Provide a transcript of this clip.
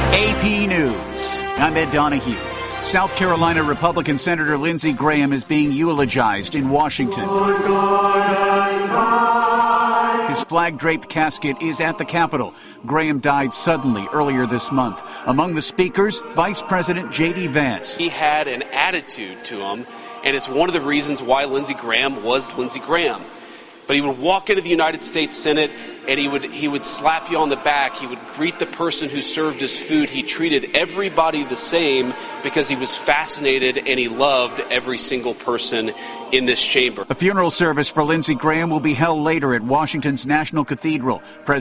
AP News. I'm Ed Donahue. South Carolina Republican Senator Lindsey Graham is being eulogized in Washington. His flag-draped casket is at the Capitol. Graham died suddenly earlier this month. Among the speakers, Vice President J.D. Vance. He had an attitude to him, and it's one of the reasons why Lindsey Graham was Lindsey Graham. But he would walk into the United States Senate, and he would slap you on the back. He would greet the person who served his food. He treated everybody the same because he was fascinated and he loved every single person in this chamber. A funeral service for Lindsey Graham will be held later at Washington's National Cathedral.